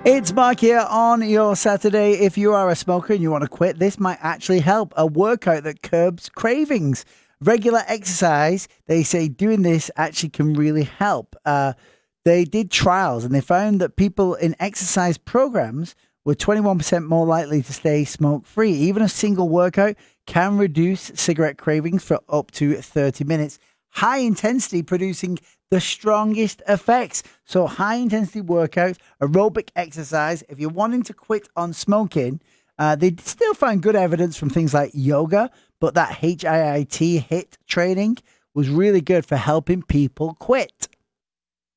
It's Mark here on your Saturday. If you are a smoker and you want to quit, this might actually help. A workout that curbs cravings. Regular exercise, they say doing this actually can really help. They did trials and they found that people in exercise programs were 21% more likely to stay smoke-free. Even a single workout can reduce cigarette cravings for up to 30 minutes. High intensity producing the strongest effects. So high intensity workouts, aerobic exercise. If you're wanting to quit on smoking, they still find good evidence from things like yoga, but that HIIT training was really good for helping people quit.